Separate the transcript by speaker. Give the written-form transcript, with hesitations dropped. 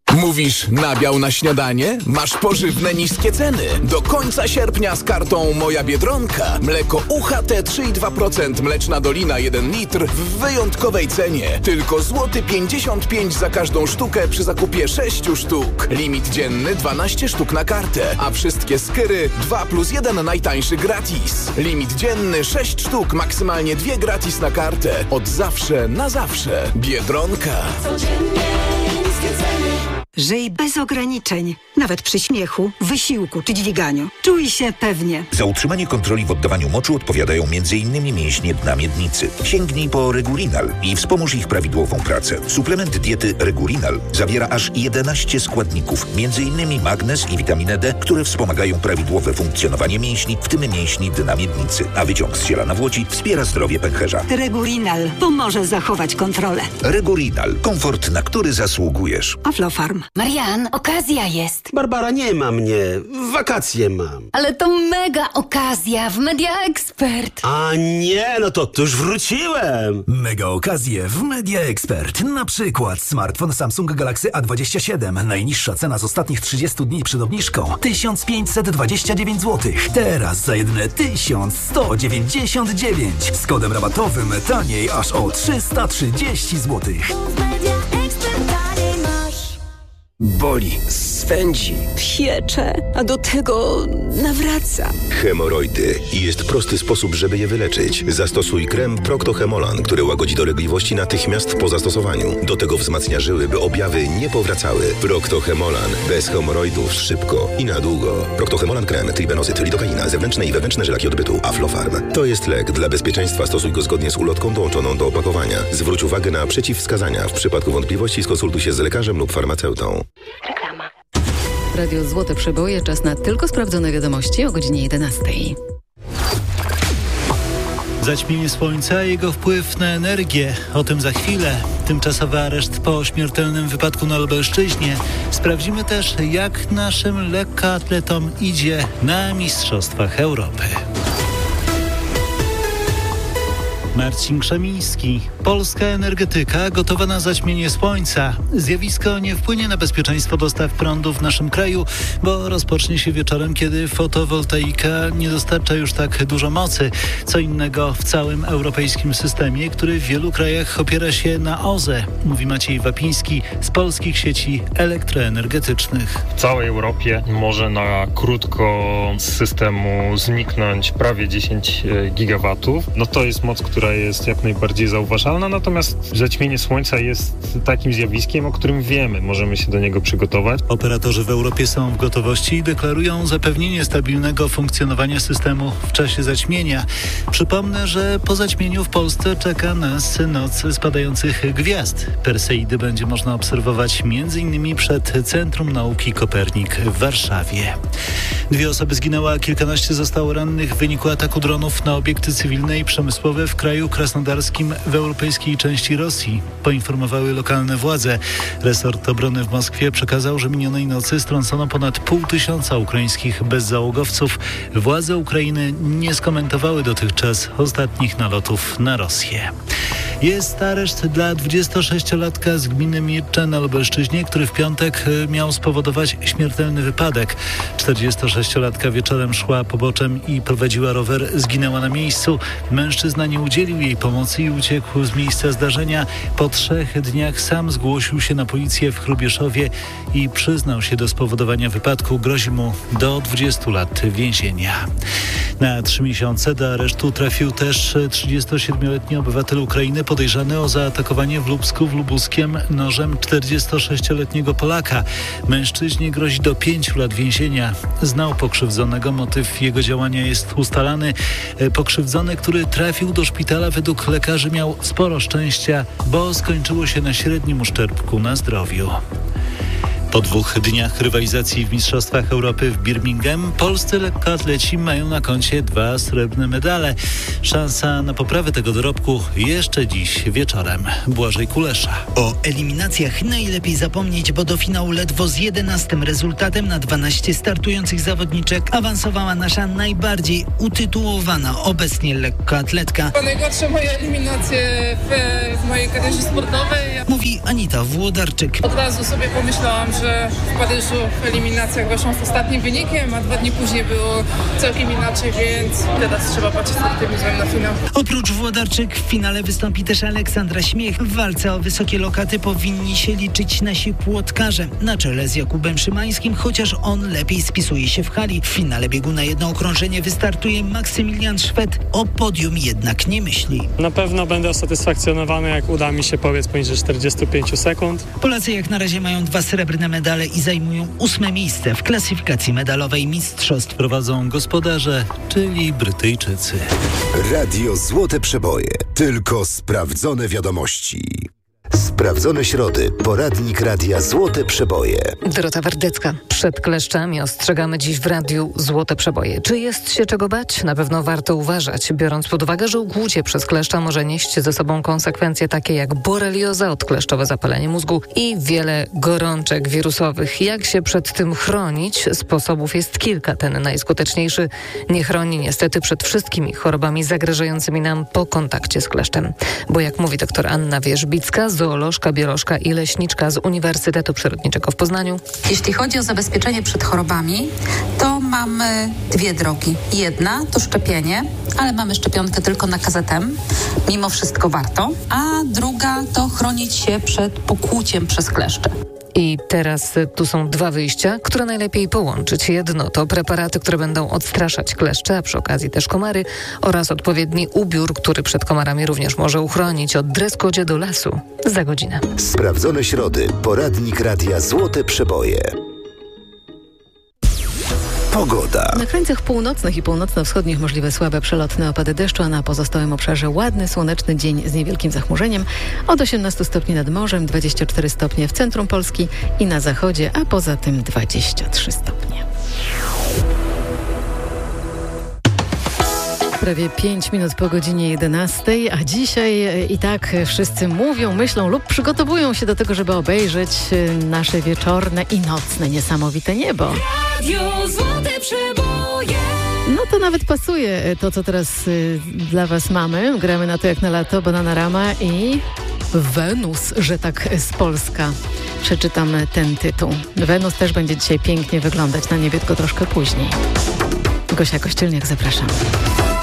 Speaker 1: Mówisz nabiał na śniadanie? Masz pożywne niskie ceny. Do końca sierpnia z kartą Moja Biedronka. Mleko UHT 3,2%, mleczna dolina 1 litr w wyjątkowej cenie. Tylko złoty 55 za każdą sztukę przy zakupie 6 sztuk. Limit dzienny 12 sztuk na kartę, a wszystkie skyry 2+1 najtańszy gratis. Limit dzienny 6 sztuk, maksymalnie 2 gratis na kartę. Od zawsze na zawsze. Biedronka.
Speaker 2: Codziennie niskie ceny.
Speaker 3: Żyj bez ograniczeń, nawet przy śmiechu, wysiłku czy dźwiganiu. Czuj się pewnie.
Speaker 4: Za utrzymanie kontroli w oddawaniu moczu odpowiadają m.in. mięśnie dna miednicy. Sięgnij po Regulinal i wspomóż ich prawidłową pracę. Suplement diety Regulinal zawiera aż 11 składników, m.in. magnez i witaminę D, które wspomagają prawidłowe funkcjonowanie mięśni, w tym mięśni dna miednicy. A wyciąg z ziela nawłoci wspiera zdrowie pęcherza.
Speaker 3: Regulinal pomoże zachować kontrolę.
Speaker 4: Regulinal. Komfort, na który zasługujesz.
Speaker 3: Aflofarm.
Speaker 5: Marian, okazja jest.
Speaker 6: Barbara, nie ma mnie. Wakacje mam.
Speaker 5: Ale to mega okazja w Media Expert.
Speaker 6: A nie, no to już wróciłem.
Speaker 7: Mega okazje w Media Expert. Na przykład smartfon Samsung Galaxy A27. Najniższa cena z ostatnich 30 dni przed obniżką 1529 zł. Teraz za jedyne 1199. Z kodem rabatowym taniej aż o 330 zł.
Speaker 8: Boli, swędzi,
Speaker 9: piecze, a do tego nawraca.
Speaker 10: Hemoroidy. I jest prosty sposób, żeby je wyleczyć. Zastosuj krem Procto-Hemolan, który łagodzi dolegliwości natychmiast po zastosowaniu. Do tego wzmacnia żyły, by objawy nie powracały. Procto-Hemolan. Bez hemoroidów szybko i na długo. Procto-Hemolan krem, tribenozyt, lidokaina, zewnętrzne i wewnętrzne żelaki odbytu. Aflofarm. To jest lek. Dla bezpieczeństwa stosuj go zgodnie z ulotką dołączoną do opakowania. Zwróć uwagę na przeciwwskazania. W przypadku wątpliwości skonsultuj się z lekarzem lub farmaceutą.
Speaker 11: Reklama. Radio Złote Przeboje, czas na tylko sprawdzone wiadomości o godzinie 11.
Speaker 12: Zaćmienie słońca, jego wpływ na energię. O tym za chwilę. Tymczasowy areszt po śmiertelnym wypadku na Lubelszczyźnie. Sprawdzimy też, jak naszym lekkoatletom idzie na Mistrzostwach Europy. Marcin Krzemiński. Polska energetyka gotowa na zaćmienie słońca. Zjawisko nie wpłynie na bezpieczeństwo dostaw prądu w naszym kraju, bo rozpocznie się wieczorem, kiedy fotowoltaika nie dostarcza już tak dużo mocy. Co innego w całym europejskim systemie, który w wielu krajach opiera się na OZE, mówi Maciej Wapiński z polskich sieci elektroenergetycznych.
Speaker 13: W całej Europie może na krótko z systemu zniknąć prawie 10 gigawatów. No to jest moc, która jest jak najbardziej zauważalna, natomiast zaćmienie słońca jest takim zjawiskiem, o którym wiemy, możemy się do niego przygotować.
Speaker 12: Operatorzy w Europie są w gotowości i deklarują zapewnienie stabilnego funkcjonowania systemu w czasie zaćmienia. Przypomnę, że po zaćmieniu w Polsce czeka nas noc spadających gwiazd. Perseidy będzie można obserwować m.in. przed Centrum Nauki Kopernik w Warszawie. 2 osoby zginęły, a kilkanaście zostało rannych w wyniku ataku dronów na obiekty cywilne i przemysłowe w kraju krasnodarskim w europejskiej części Rosji, poinformowały lokalne władze. Resort obrony w Moskwie przekazał, że minionej nocy strącono ponad 500 ukraińskich bezzałogowców. Władze Ukrainy nie skomentowały dotychczas ostatnich nalotów na Rosję. Jest areszt dla 26-latka z gminy Mircze na Lubelszczyźnie, który w piątek miał spowodować śmiertelny wypadek. 46-latka wieczorem szła poboczem i prowadziła rower, zginęła na miejscu. Mężczyzna nie udzielił jej pomocy i uciekł z miejsca zdarzenia. Po 3 dniach sam zgłosił się na policję w Hrubieszowie i przyznał się do spowodowania wypadku. Grozi mu do 20 lat więzienia. Na 3 miesiące do aresztu trafił też 37-letni obywatel Ukrainy podejrzany o zaatakowanie w Lubsku w Lubuskiem nożem 46-letniego Polaka. Mężczyźnie grozi do 5 lat więzienia. Znał pokrzywdzonego, motyw jego działania jest ustalany. Pokrzywdzony, który trafił do szpitala, według lekarzy miał sporo szczęścia, bo skończyło się na średnim uszczerbku na zdrowiu. Po 2 dniach rywalizacji w Mistrzostwach Europy w Birmingham polscy lekkoatleci mają na koncie 2 srebrne medale. Szansa na poprawę tego dorobku jeszcze dziś wieczorem. Błażej Kulesza.
Speaker 14: O eliminacjach najlepiej zapomnieć, bo do finału ledwo z 11 rezultatem na 12 startujących zawodniczek awansowała nasza najbardziej utytułowana obecnie lekkoatletka.
Speaker 15: Najgorsze moje eliminacje w mojej karierze sportowej.
Speaker 14: Mówi Anita Włodarczyk.
Speaker 15: Od razu sobie pomyślałam, że w Paryżu w eliminacjach weszłam z ostatnim wynikiem, a 2 dni później było całkiem inaczej, więc teraz trzeba patrzeć z optymizmem na finał.
Speaker 14: Oprócz Włodarczyk w finale wystąpi też Aleksandra Śmiech. W walce o wysokie lokaty powinni się liczyć nasi płotkarze na czele z Jakubem Szymańskim, chociaż on lepiej spisuje się w hali. W finale biegu na jedno okrążenie wystartuje Maksymilian Szwed. O podium jednak nie myśli.
Speaker 16: Na pewno będę usatysfakcjonowany, jak uda mi się pobiec poniżej 45 sekund.
Speaker 14: Polacy jak na razie mają 2 srebrne medale i zajmują 8. miejsce w klasyfikacji medalowej mistrzostw.
Speaker 12: Prowadzą gospodarze, czyli Brytyjczycy.
Speaker 17: Radio Złote Przeboje. Tylko sprawdzone wiadomości. Sprawdzone środy. Poradnik Radia Złote Przeboje.
Speaker 11: Dorota Wardecka. Przed kleszczami ostrzegamy dziś w Radiu Złote Przeboje. Czy jest się czego bać? Na pewno warto uważać, biorąc pod uwagę, że ukłucie przez kleszcza może nieść ze sobą konsekwencje takie jak borelioza, odkleszczowe zapalenie mózgu i wiele gorączek wirusowych. Jak się przed tym chronić? Sposobów jest kilka. Ten najskuteczniejszy nie chroni niestety przed wszystkimi chorobami zagrażającymi nam po kontakcie z kleszczem. Bo jak mówi dr Anna Wierzbicka, zoolożka, biolożka i leśniczka z Uniwersytetu Przyrodniczego w Poznaniu.
Speaker 18: Jeśli chodzi o zabezpieczenie przed chorobami, to mamy 2 drogi. Jedna to szczepienie, ale mamy szczepionkę tylko na KZM. Mimo wszystko warto. A druga to chronić się przed pokłuciem przez kleszcze.
Speaker 11: I teraz tu są 2 wyjścia, które najlepiej połączyć. Jedno to preparaty, które będą odstraszać kleszcze, a przy okazji też komary, oraz odpowiedni ubiór, który przed komarami również może uchronić. Od dress-codzie do lasu. Za godzinę.
Speaker 17: Sprawdzone środy. Poradnik Radia Złote Przeboje. Pogoda.
Speaker 11: Na krańcach północnych i północno-wschodnich możliwe słabe przelotne opady deszczu, a na pozostałym obszarze ładny, słoneczny dzień z niewielkim zachmurzeniem. Od 18 stopni nad morzem, 24 stopnie w centrum Polski i na zachodzie, a poza tym 23 stopnie. Prawie 5 minut po godzinie 11, a dzisiaj i tak wszyscy mówią, myślą lub przygotowują się do tego, żeby obejrzeć nasze wieczorne i nocne niesamowite niebo.
Speaker 2: Radio Złote Przeboje.
Speaker 11: No to nawet pasuje to, co teraz dla Was mamy. Gramy na to jak na lato, Bananarama i Wenus, że tak z Polska. Przeczytam ten tytuł. Wenus też będzie dzisiaj pięknie wyglądać na niebie, tylko troszkę później. Gosia Kościelniak, zapraszam.